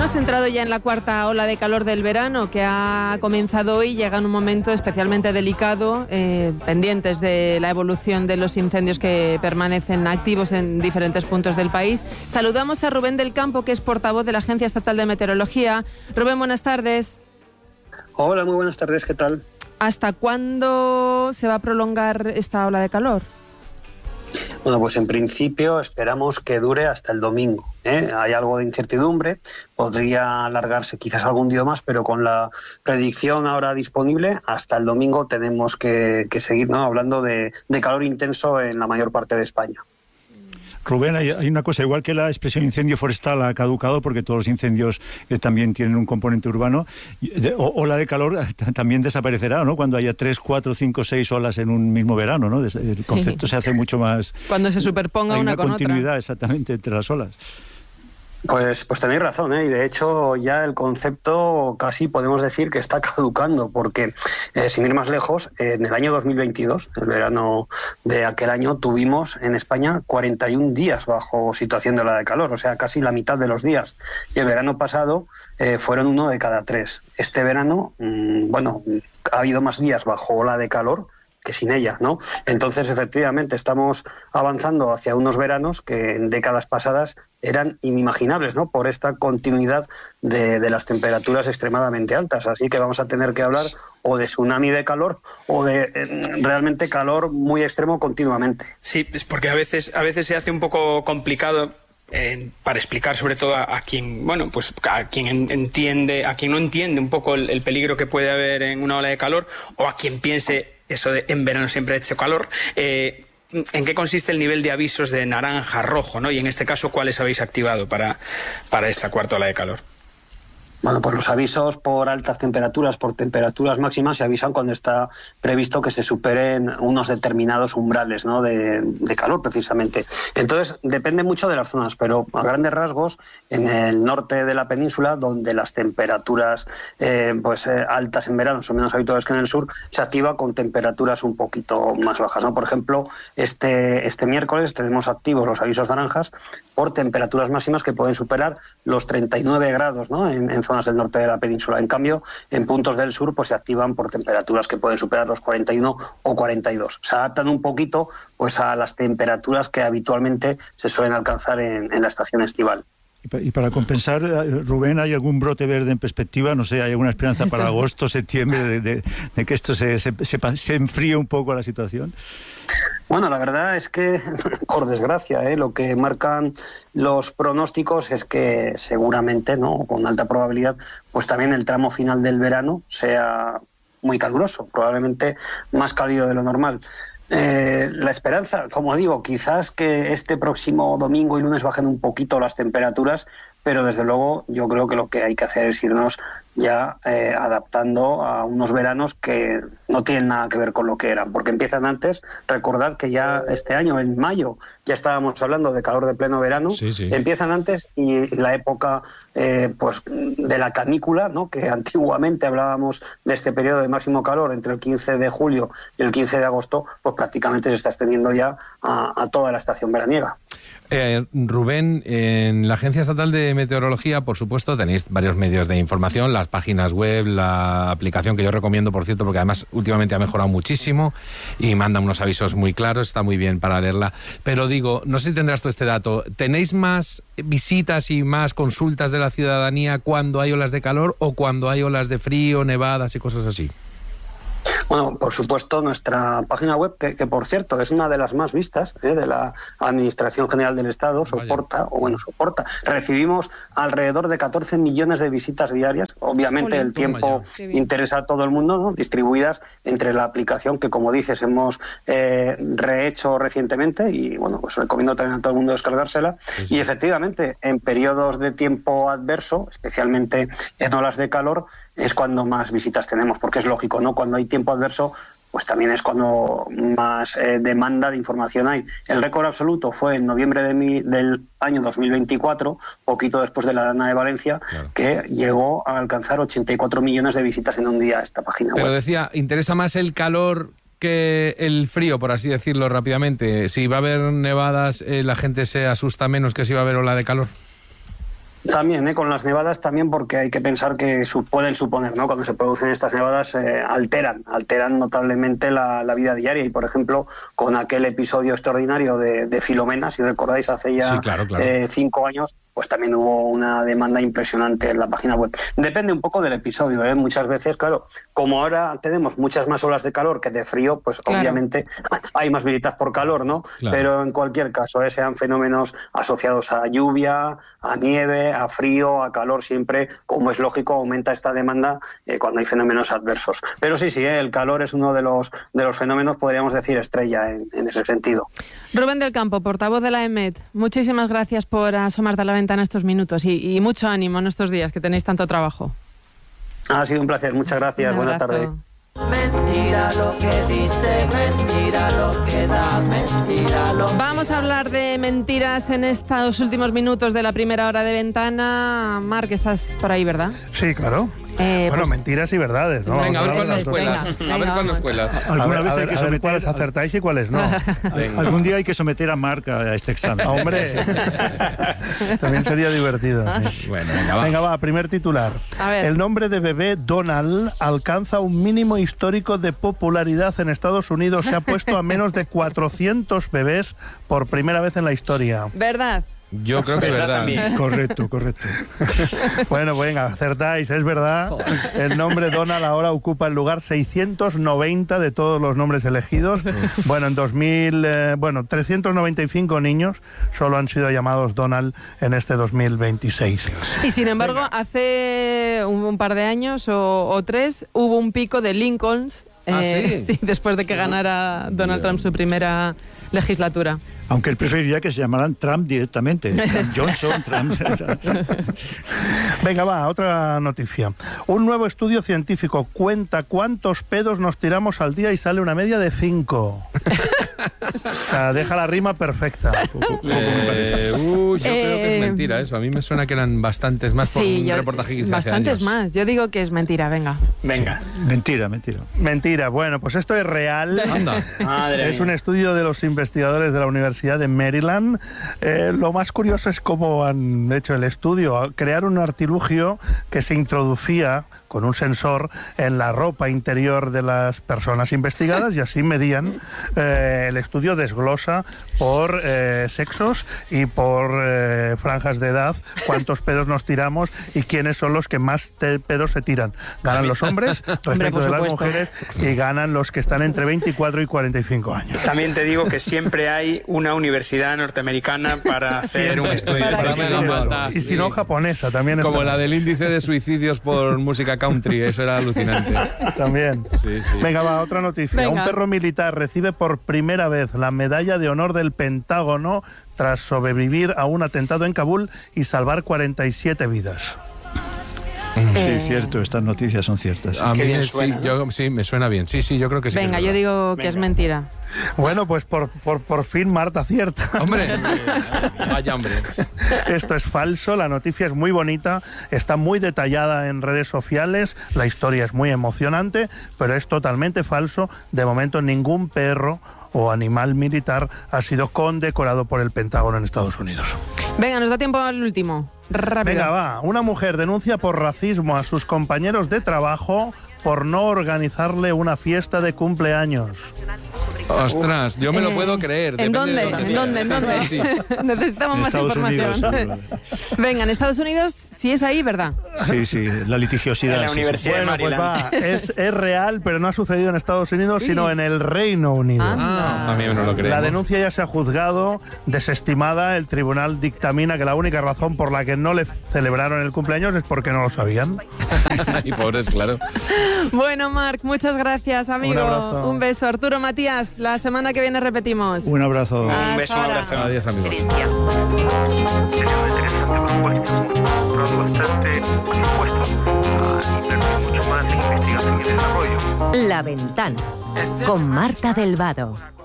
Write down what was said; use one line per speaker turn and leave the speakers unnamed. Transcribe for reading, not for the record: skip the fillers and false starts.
Hemos entrado ya en la cuarta ola de calor del verano que ha comenzado hoy. Llega en un momento especialmente delicado, pendientes de la evolución de los incendios que permanecen activos en diferentes puntos del país. Saludamos a Rubén del Campo, que es portavoz de la Agencia Estatal de Meteorología. Rubén, buenas tardes.
Hola, muy buenas tardes, ¿qué tal?
¿Hasta cuándo se va a prolongar esta ola de calor?
Bueno, pues en principio esperamos que dure hasta el domingo, ¿eh? Hay algo de incertidumbre, podría alargarse quizás algún día más, pero con la predicción ahora disponible, hasta el domingo tenemos que seguir, ¿no?, hablando de calor intenso en la mayor parte de España.
Rubén, hay una cosa, igual que la expresión incendio forestal ha caducado, porque todos los incendios también tienen un componente urbano, ola de calor también desaparecerá, ¿no?, cuando haya 3, 4, 5, 6 olas en un mismo verano, ¿no? El concepto se hace mucho más...
Cuando se superponga una con otra.
Hay una continuidad exactamente entre las olas.
Pues tenéis razón, ¿eh? Y de hecho ya el concepto casi podemos decir que está caducando, porque sin ir más lejos, en el año 2022, el verano de aquel año, tuvimos en España 41 días bajo situación de ola de calor, o sea, casi la mitad de los días. Y el verano pasado fueron 1 de cada 3. Este verano, ha habido más días bajo ola de calor que sin ella, ¿no? Entonces, efectivamente, estamos avanzando hacia unos veranos que en décadas pasadas eran inimaginables, ¿no?, por esta continuidad de las temperaturas extremadamente altas. Así que vamos a tener que hablar o de tsunami de calor o de realmente calor muy extremo continuamente.
Sí, es porque a veces se hace un poco complicado para explicar, sobre todo a quien, a quien entiende, a quien no entiende un poco el peligro que puede haber en una ola de calor, o a quien piense eso de en verano siempre ha hecho calor, en qué consiste el nivel de avisos de naranja, rojo, ¿no? Y en este caso, ¿cuáles habéis activado para esta cuarta ola de calor?
Bueno, pues los avisos por altas temperaturas, por temperaturas máximas, se avisan cuando está previsto que se superen unos determinados umbrales, ¿no?, de calor, precisamente. Entonces, depende mucho de las zonas, pero a grandes rasgos, en el norte de la península, donde las temperaturas altas en verano son menos habituales que en el sur, se activa con temperaturas un poquito más bajas, ¿no? Por ejemplo, este miércoles tenemos activos los avisos naranjas por temperaturas máximas que pueden superar los 39 grados, ¿no?, en zonas del norte de la península. En cambio, en puntos del sur pues se activan por temperaturas que pueden superar los 41 o 42. Se adaptan un poquito pues a las temperaturas que habitualmente se suelen alcanzar en la estación estival.
Y para compensar, Rubén, ¿hay algún brote verde en perspectiva? No sé, ¿hay alguna esperanza para agosto, septiembre de que esto se enfríe un poco la situación?
Bueno, la verdad es que, por desgracia, lo que marcan los pronósticos es que seguramente, ¿no?, con alta probabilidad, pues también el tramo final del verano sea muy caluroso, probablemente más cálido de lo normal. La esperanza, como digo, quizás que este próximo domingo y lunes bajen un poquito las temperaturas, pero desde luego yo creo que lo que hay que hacer es irnos ya adaptando a unos veranos que no tienen nada que ver con lo que eran, porque empiezan antes. Recordad que ya este año, en mayo, ya estábamos hablando de calor de pleno verano. Sí. Empiezan antes, y la época de la canícula, ¿no?, que antiguamente hablábamos de este periodo de máximo calor entre el 15 de julio y el 15 de agosto, pues prácticamente se está extendiendo ya a toda la estación veraniega.
Rubén, en la Agencia Estatal de Meteorología, por supuesto, tenéis varios medios de información, las páginas web, la aplicación que yo recomiendo, por cierto, porque además últimamente ha mejorado muchísimo y manda unos avisos muy claros, está muy bien para leerla. Pero digo, no sé si tendrás tú este dato, ¿tenéis más visitas y más consultas de la ciudadanía cuando hay olas de calor o cuando hay olas de frío, nevadas y cosas así?
Bueno, por supuesto, nuestra página web, que por cierto es una de las más vistas de la Administración General del Estado, soporta. Recibimos alrededor de 14 millones de visitas diarias. Obviamente el tiempo interesa a todo el mundo, ¿no?, distribuidas entre la aplicación que, como dices, hemos rehecho recientemente, y bueno, pues recomiendo también a todo el mundo descargársela. Sí. Y efectivamente, en periodos de tiempo adverso, especialmente en olas de calor, es cuando más visitas tenemos, porque es lógico, ¿no? Cuando hay tiempo adverso, pues también es cuando más demanda de información hay. El récord absoluto fue en noviembre del año 2024, poquito después de la Dana de Valencia, claro, que llegó a alcanzar 84 millones de visitas en un día a esta página web.
Pero decía, ¿interesa más el calor que el frío, por así decirlo rápidamente? Si va a haber nevadas, ¿la gente se asusta menos que si va a haber ola de calor?
También, con las nevadas también, porque hay que pensar que pueden suponer, ¿no? Cuando se producen estas nevadas alteran notablemente la vida diaria, y por ejemplo con aquel episodio extraordinario de Filomena, si recordáis, hace ya
sí, claro.
5 años, pues también hubo una demanda impresionante en la página web. Depende un poco del episodio, muchas veces, claro, como ahora tenemos muchas más olas de calor que de frío, pues claro, obviamente hay más visitas por calor, ¿no? Claro. Pero en cualquier caso, sean fenómenos asociados a lluvia, a nieve, a frío, a calor, siempre, como es lógico, aumenta esta demanda cuando hay fenómenos adversos. Pero sí, el calor es uno de los fenómenos, podríamos decir, estrella en ese sentido.
Rubén del Campo, portavoz de la EMET, muchísimas gracias por asomarte a la ventana estos minutos y mucho ánimo en estos días que tenéis tanto trabajo.
Ha sido un placer, muchas gracias, buenas tardes.
Mentira lo que dice, mentira lo que da, mentira lo que...
Vamos a hablar de mentiras en estos últimos minutos de la primera hora de ventana. Marc, estás por ahí, ¿verdad?
Sí, claro. Bueno, mentiras y verdades, ¿no?
Venga, a ver cuándo nos cuelas. A ver cuándo nos cuelas.
Alguna vez hay que someter...
cuáles acertáis y cuáles no.
Algún día hay que someter a Marc a este examen.
Hombre, también sería divertido. Sí.
Bueno,
venga, va, primer titular. El nombre de bebé Donald alcanza un mínimo histórico de popularidad en Estados Unidos. Se ha puesto a menos de 400 bebés por primera vez en la historia.
¿Verdad?
Yo creo que es verdad.
También. Correcto.
Bueno, pues venga, acertáis, es verdad. El nombre Donald ahora ocupa el lugar 690 de todos los nombres elegidos. Bueno, en 395 niños solo han sido llamados Donald en este 2026.
Y sin embargo, hace un par de años o 3 hubo un pico de Lincolns.
¿Sí?
Sí, después de que ganara Donald Trump su primera legislatura.
Aunque él preferiría que se llamaran Trump directamente. Trump Johnson, Trump...
Venga, va, otra noticia. Un nuevo estudio científico cuenta cuántos pedos nos tiramos al día y sale una media de 5. O sea, deja la rima perfecta.
Yo creo que es mentira eso. A mí me suena que eran bastantes más por un reportaje que hice hace años.
Bastantes más. Yo digo que es mentira, venga.
Mentira.
Mentira. Bueno, pues esto es real.
Anda.
Es un estudio de los investigadores de la Universidad de Maryland. Lo más curioso es cómo han hecho el estudio. Crearon un artilugio que se introducía con un sensor en la ropa interior de las personas investigadas y así medían. El estudio desglosa por sexos y por franjas de edad cuántos pedos nos tiramos y quiénes son los que más pedos se tiran. Ganan los hombres respecto de las mujeres y ganan los que están entre 24 y 45 años.
También te digo que siempre hay una universidad norteamericana para hacer un estudio de este estilo.
Y si no, japonesa también.
Como la del índice de suicidios por música country, eso era alucinante.
También.
Sí.
Venga, va, otra noticia.
Venga.
Un perro militar recibe por primera vez la medalla de honor del Pentágono tras sobrevivir a un atentado en Kabul y salvar 47 vidas.
Sí, cierto, estas noticias son ciertas.
A mí
suena, ¿no?
sí, me suena bien. Sí, yo creo que sí.
Venga, yo digo que es mentira.
Bueno, pues por fin Marta acierta.
Hombre, vaya hombre.
Esto es falso, la noticia es muy bonita, está muy detallada en redes sociales, la historia es muy emocionante, pero es totalmente falso. De momento ningún perro o animal militar ha sido condecorado por el Pentágono en Estados Unidos.
Venga, nos da tiempo al último. Rápido.
Venga, va. Una mujer denuncia por racismo a sus compañeros de trabajo por no organizarle una fiesta de cumpleaños.
Ostras, yo me lo puedo creer.
¿En dónde?
¿En dónde? Sí.
Necesitamos más información.
Unidos,
Venga, en Estados Unidos, si es ahí, ¿verdad?
Sí, la litigiosidad.
En la Universidad de
Bueno, pues
Maryland.
va, es real, pero no ha sucedido en Estados Unidos, sino en el Reino Unido.
También no lo creo.
La denuncia ya se ha juzgado, desestimada. El tribunal dictamina que la única razón por la que no le celebraron el cumpleaños es porque no lo sabían.
Y pobres, claro.
Bueno, Marc, muchas gracias, amigo.
Un abrazo.
Un beso. Arturo, Matías, la semana que viene repetimos.
Un abrazo.
Un beso, un
ahora.
abrazo.
Adiós, amigos.
La Ventana con Marta del Vado.